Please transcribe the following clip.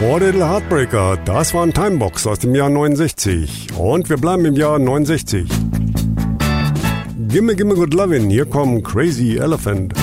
Poor Little Heartbreaker, das war ein Timebox aus dem Jahr 69. Und wir bleiben im Jahr 69. Gimme Gimme Good Lovin', hier kommt Crazy Elephant.